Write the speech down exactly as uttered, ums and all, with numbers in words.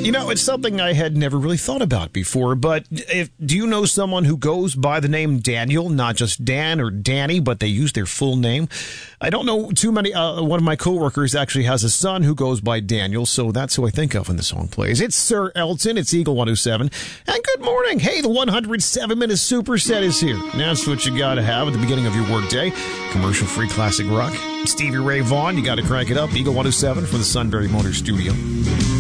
You know, it's something I had never really thought about before, but if, do you know someone who goes by the name Daniel, not just Dan or Danny, but they use their full name? I don't know too many. Uh, one of my coworkers actually has a son who goes by Daniel, so that's who I think of when the song plays. It's Sir Elton. It's Eagle one oh seven. And good morning. Hey, the one hundred seven minute superset is here. That's what you got to have at the beginning of your workday. Commercial-free classic rock. Stevie Ray Vaughan, you got to crank it up. Eagle one oh seven from the Sunbury Motor Studio.